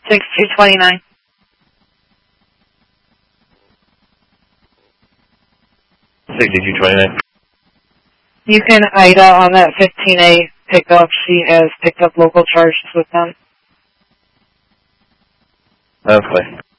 6229. 6229. You can Ida on that 15A pickup. She has picked up local charges with them. Okay.